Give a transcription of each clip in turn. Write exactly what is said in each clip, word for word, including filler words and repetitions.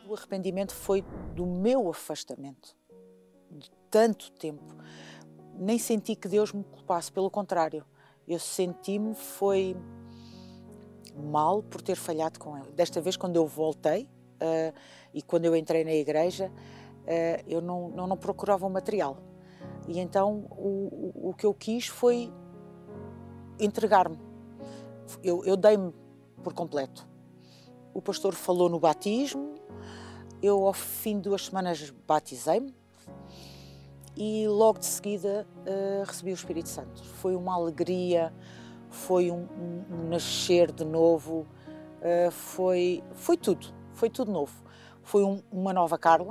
o arrependimento foi do meu afastamento, de tanto tempo. Nem senti que Deus me culpasse, pelo contrário. Eu senti-me foi mal por ter falhado com Ele. Desta vez, quando eu voltei uh, e quando eu entrei na igreja, uh, eu não, não, não procurava o material. E então o, o, o que eu quis foi entregar-me. Eu, eu dei-me por completo. O pastor falou no batismo, eu ao fim de duas semanas batizei-me e logo de seguida uh, recebi o Espírito Santo. Foi uma alegria, foi um, um, um nascer de novo, uh, foi, foi tudo, foi tudo novo. Foi um, uma nova Carla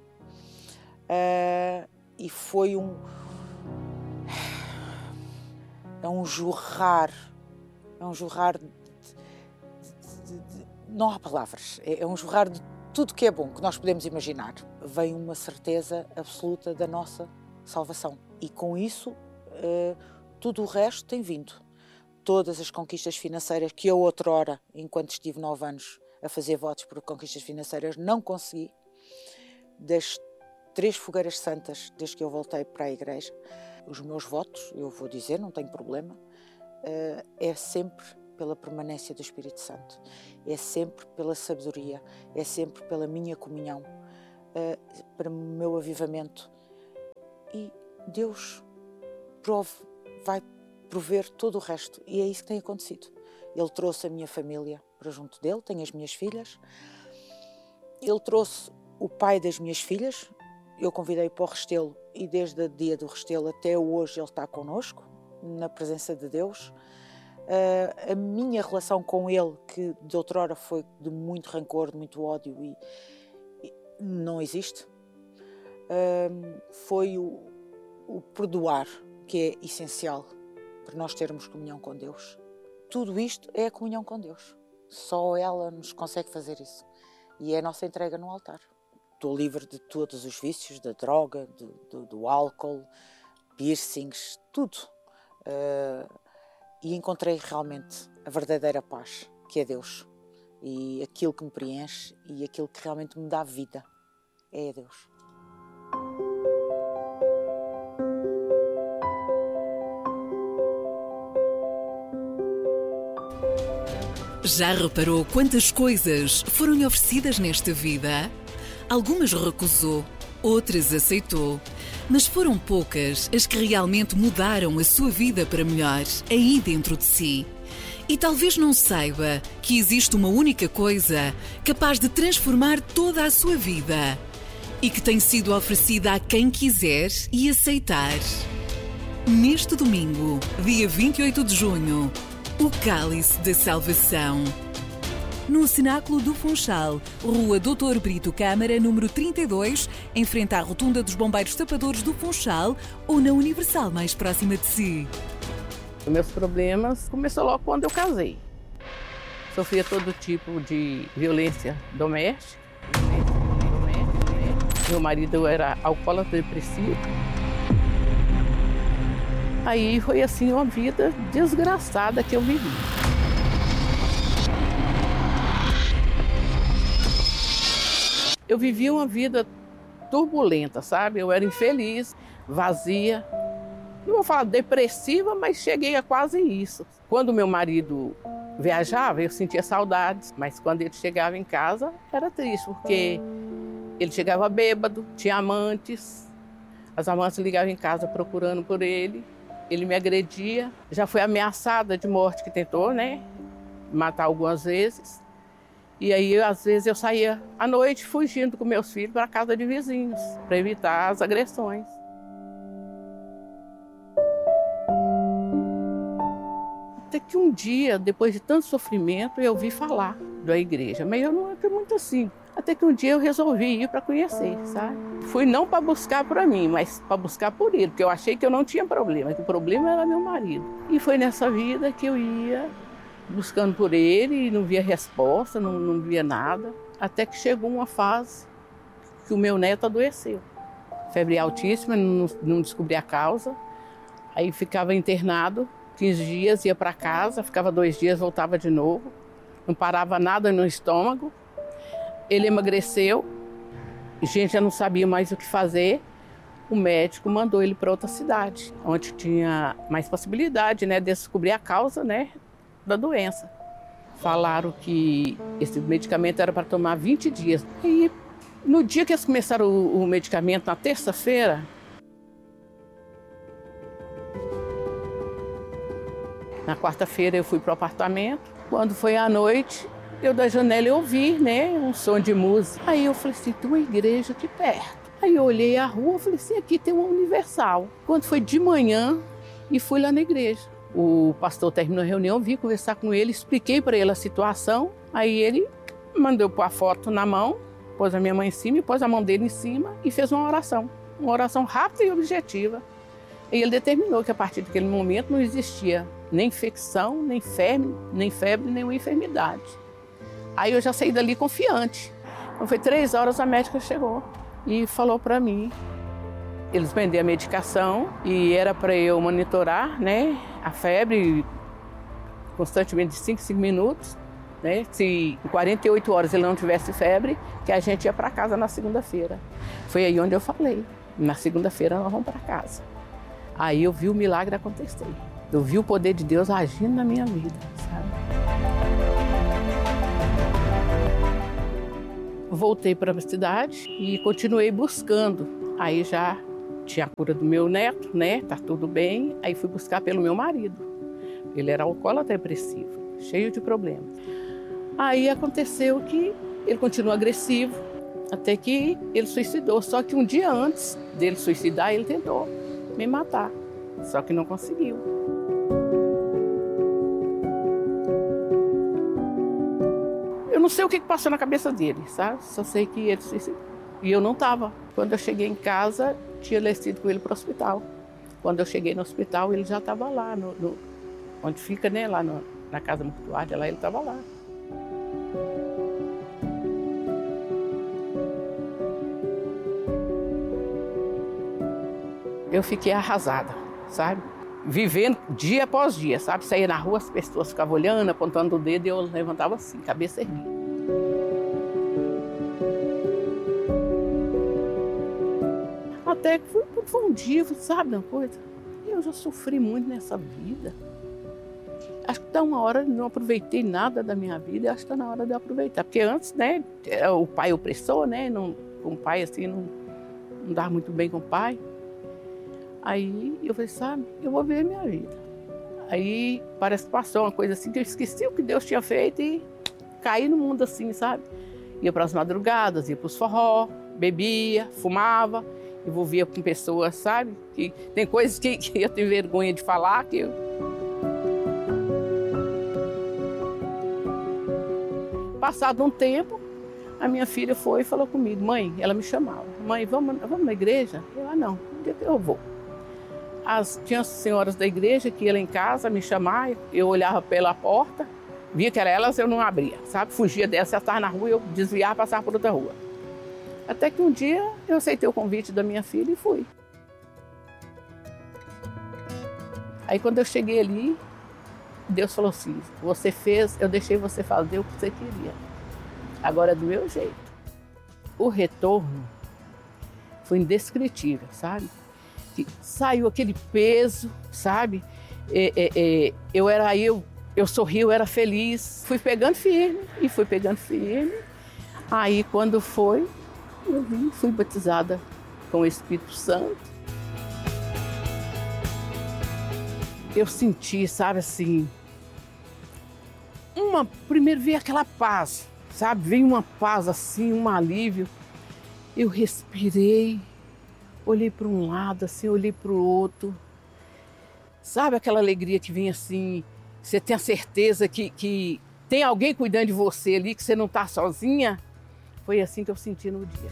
uh, e foi um, é um jorrar, é um jorrar de, de, de, não há palavras, é, é um jorrar de tudo que é bom, que nós podemos imaginar. Vem uma certeza absoluta da nossa salvação. E com isso, uh, tudo o resto tem vindo. Todas as conquistas financeiras que eu outrora, enquanto estive nove anos a fazer votos por conquistas financeiras, não consegui. Das três fogueiras santas, desde que eu voltei para a igreja, os meus votos, eu vou dizer, não tenho problema, uh, é sempre pela permanência do Espírito Santo, é sempre pela sabedoria, é sempre pela minha comunhão, uh, para o meu avivamento. E Deus prove, vai prover todo o resto, e é isso que tem acontecido. Ele trouxe a minha família para junto dele, tenho as minhas filhas, ele trouxe o pai das minhas filhas, eu convidei para o Restelo e desde o dia do Restelo até hoje ele está connosco, na presença de Deus. Uh, a minha relação com ele, que de outrora foi de muito rancor, de muito ódio, e, e não existe. Uh, foi o, o perdoar, que é essencial para nós termos comunhão com Deus. Tudo isto é a comunhão com Deus. Só ela nos consegue fazer isso. E é a nossa entrega no altar. Estou livre de todos os vícios, da droga, do, do, do álcool, piercings, tudo. Uh, E encontrei realmente a verdadeira paz, que é Deus. E aquilo que me preenche e aquilo que realmente me dá vida é Deus. Já reparou quantas coisas foram-lhe oferecidas nesta vida? Algumas recusou, outras aceitou. Mas foram poucas as que realmente mudaram a sua vida para melhor, aí dentro de si. E talvez não saiba que existe uma única coisa capaz de transformar toda a sua vida e que tem sido oferecida a quem quiser e aceitar. Neste domingo, dia vinte e oito de junho, o Cálice da Salvação. No Cenáculo do Funchal, Rua doutor Brito Câmara, número trinta e dois, em frente à Rotunda dos Bombeiros Tapadores do Funchal, ou na Universal mais próxima de si. Os meus problemas começaram logo quando eu casei. Sofria todo tipo de violência doméstica. Meu marido era alcoólatra depressivo. Aí foi assim uma vida desgraçada que eu vivi. Eu vivia uma vida turbulenta, sabe? Eu era infeliz, vazia. Não vou falar depressiva, mas cheguei a quase isso. Quando meu marido viajava, eu sentia saudades. Mas quando ele chegava em casa, era triste, porque ele chegava bêbado, tinha amantes. As amantes ligavam em casa procurando por ele. Ele me agredia. Já foi ameaçada de morte, que tentou, né? Matar algumas vezes. E aí, às vezes, eu saía à noite fugindo com meus filhos para a casa de vizinhos, para evitar as agressões. Até que um dia, depois de tanto sofrimento, eu ouvi falar da igreja, mas eu não acredito muito assim. Até que um dia eu resolvi ir para conhecer, sabe? Fui não para buscar para mim, mas para buscar por ele, porque eu achei que eu não tinha problema, que o problema era meu marido. E foi nessa vida que eu ia buscando por ele e não via resposta, não, não via nada. Até que chegou uma fase que o meu neto adoeceu. Febre altíssima, não, não descobri a causa. Aí ficava internado, quinze dias, ia para casa, ficava dois dias, voltava de novo. Não parava nada no estômago. Ele emagreceu, a gente já não sabia mais o que fazer. O médico mandou ele para outra cidade, onde tinha mais possibilidade, né, de descobrir a causa, né, da doença. Falaram que esse medicamento era para tomar vinte dias. E no dia que eles começaram o, o medicamento, na terça-feira, na quarta-feira eu fui para o apartamento. Quando foi à noite, eu da janela eu ouvi, né, um som de música. Aí eu falei assim, tem uma igreja aqui perto. Aí eu olhei a rua e falei assim, aqui tem uma Universal. Quando foi de manhã, e fui lá na igreja. O pastor terminou a reunião, vim conversar com ele, expliquei para ele a situação. Aí ele mandou pôr a foto na mão, pôs a minha mãe em cima e pôs a mão dele em cima e fez uma oração. Uma oração rápida e objetiva. E ele determinou que a partir daquele momento não existia nem infecção, nem febre, nem febre, nenhuma enfermidade. Aí eu já saí dali confiante. Então foi três horas, a médica chegou e falou para mim. Eles venderam a medicação e era para eu monitorar, né, a febre constantemente de cinco em cinco minutos. Né? Se em quarenta e oito horas ele não tivesse febre, que a gente ia para casa na segunda-feira. Foi aí onde eu falei, na segunda-feira nós vamos para casa. Aí eu vi o milagre acontecer. Eu vi o poder de Deus agindo na minha vida, sabe? Voltei para a cidade e continuei buscando. Aí já tinha a cura do meu neto, né? Tá tudo bem. Aí fui buscar pelo meu marido. Ele era alcoólatra depressivo, cheio de problemas. Aí aconteceu que ele continuou agressivo, até que ele suicidou. Só que um dia antes dele suicidar, ele tentou me matar, só que não conseguiu. Eu não sei o que passou na cabeça dele, sabe? Só sei que ele suicidou. E eu não estava. Quando eu cheguei em casa, tinha descido com ele para o hospital. Quando eu cheguei no hospital, ele já estava lá, no, no, onde fica, né? Lá no, na casa mortuária, lá ele estava lá. Eu fiquei arrasada, sabe? Vivendo dia após dia, sabe? Saía na rua, as pessoas ficavam olhando, apontando o dedo e eu levantava assim, cabeça erguida. Até que foi, foi um dia, sabe uma coisa? Eu já sofri muito nessa vida. Acho que está uma hora, não aproveitei nada da minha vida, acho que está na hora de eu aproveitar. Porque antes, né, o pai opressor, né? Não, com o pai assim, não, não dava muito bem com o pai. Aí eu falei, sabe, eu vou viver minha vida. Aí parece que passou uma coisa assim, que eu esqueci o que Deus tinha feito e caí no mundo assim, sabe? Ia para as madrugadas, ia para os forró, bebia, fumava, envolvia com pessoas, sabe? Que tem coisas que, que eu tenho vergonha de falar, que eu... Passado um tempo, a minha filha foi e falou comigo, mãe, ela me chamava, mãe, vamos, vamos na igreja? Eu, ah, não, onde é que eu vou? As, tinha as senhoras da igreja que iam lá em casa me chamar, eu olhava pela porta, via que era elas, eu não abria, sabe? Fugia dessa, ela estava na rua, eu desviava, passava por outra rua. Até que um dia eu aceitei o convite da minha filha e fui. Aí quando eu cheguei ali, Deus falou assim, você fez, eu deixei você fazer o que você queria. Agora é do meu jeito. O retorno foi indescritível, sabe? Que saiu aquele peso, sabe? É, é, é, eu era eu, eu sorri, eu era feliz. Fui pegando firme e fui pegando firme. Aí quando foi, eu vim, fui batizada com o Espírito Santo. Eu senti, sabe, assim, uma, primeiro veio aquela paz, sabe? Veio uma paz assim, um alívio. Eu respirei. Olhei para um lado, assim, olhei para o outro. Sabe aquela alegria que vem assim, você tem a certeza que, que tem alguém cuidando de você ali, que você não está sozinha? Foi assim que eu senti no dia.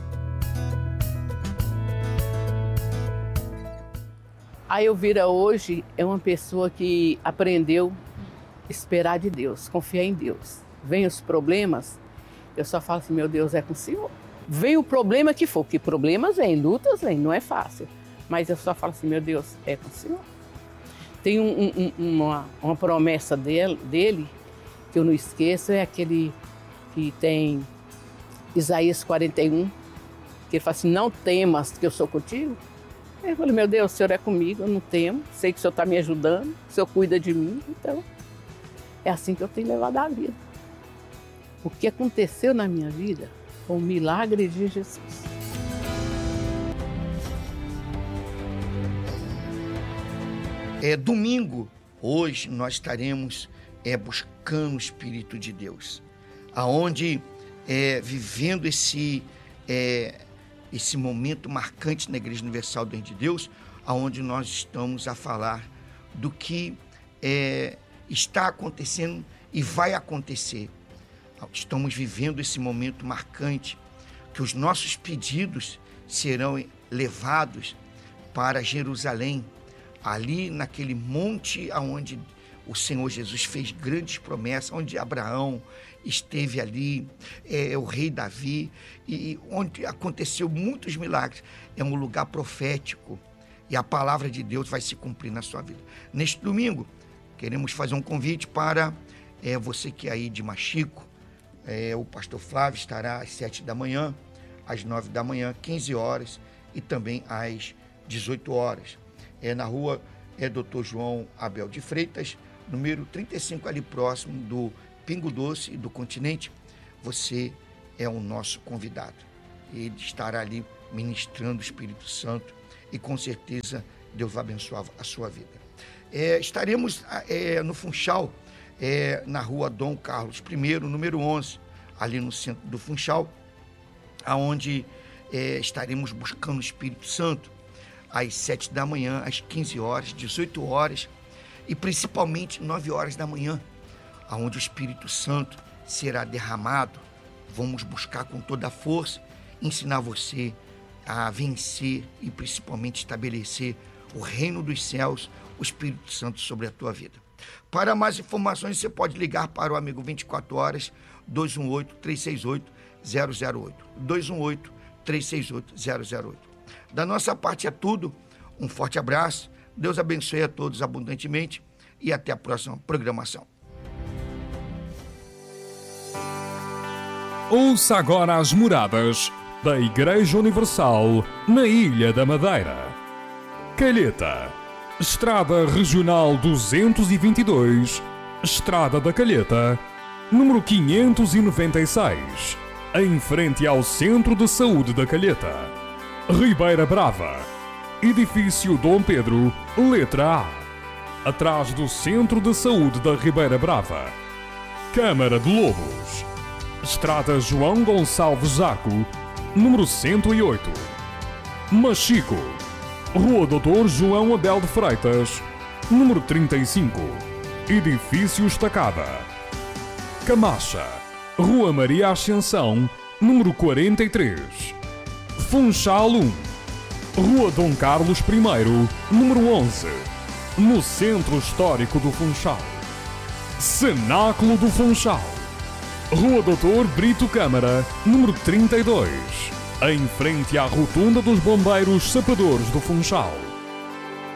A Elvira hoje é uma pessoa que aprendeu a esperar de Deus, confiar em Deus. Vem os problemas, eu só falo assim, meu Deus, é com o Senhor. Vem o problema que for, que problemas vêm, lutas vêm, não é fácil. Mas eu só falo assim, meu Deus, é com o Senhor. Tem um, um, uma, uma promessa dele, dele, que eu não esqueço, é aquele que tem Isaías quarenta e um, que ele fala assim, não temas que eu sou contigo. Eu falei, meu Deus, o Senhor é comigo, eu não temo, sei que o Senhor está me ajudando, o Senhor cuida de mim, então é assim que eu tenho levado a vida. O que aconteceu na minha vida foi um milagre de Jesus. É domingo, hoje nós estaremos é, buscando o Espírito de Deus, aonde é, vivendo esse é, esse momento marcante na Igreja Universal do Reino de Deus, aonde nós estamos a falar do que é, está acontecendo e vai acontecer. Estamos vivendo esse momento marcante, que os nossos pedidos serão levados para Jerusalém, ali naquele monte onde o Senhor Jesus fez grandes promessas, onde Abraão esteve ali, é, o rei Davi, e onde aconteceu muitos milagres. É um lugar profético e a palavra de Deus vai se cumprir na sua vida. Neste domingo, queremos fazer um convite para é, você que é aí de Machico. É, o pastor Flávio estará às sete da manhã, às nove da manhã, quinze horas e também às dezoito horas. É na rua é doutor João Abel de Freitas, número trinta e cinco, ali próximo do Pingo Doce e do Continente. Você é o nosso convidado. Ele estará ali ministrando o Espírito Santo e com certeza Deus vai abençoar a sua vida. É, estaremos é, no Funchal, é, na rua Dom Carlos I, número onze, ali no centro do Funchal, aonde é, estaremos buscando o Espírito Santo às sete da manhã, às quinze horas, dezoito horas e principalmente nove horas da manhã, aonde o Espírito Santo será derramado. Vamos buscar com toda a força, ensinar você a vencer e principalmente estabelecer o reino dos céus, o Espírito Santo sobre a tua vida. Para mais informações, você pode ligar para o amigo vinte e quatro horas, dois um oito, três seis oito, zero zero oito, dois um oito, três seis oito, zero zero oito. Da nossa parte é tudo, um forte abraço, Deus abençoe a todos abundantemente e até a próxima programação. Ouça agora as moradas da Igreja Universal na Ilha da Madeira. Calheta, Estrada Regional duzentos e vinte e dois, Estrada da Calheta, número quinhentos e noventa e seis, em frente ao Centro de Saúde da Calheta. Ribeira Brava, Edifício Dom Pedro, letra A, atrás do Centro de Saúde da Ribeira Brava. Câmara de Lobos, Estrada João Gonçalves Zaco, número cento e oito. Machico, Rua doutor João Abel de Freitas, número trinta e cinco, Edifício Estacada. Camacha, Rua Maria Ascensão, número quarenta e três. Funchal um, Rua Dom Carlos I, número onze, no Centro Histórico do Funchal. Cenáculo do Funchal, Rua doutor Brito Câmara, número trinta e dois, em frente à Rotunda dos Bombeiros Sapadores do Funchal.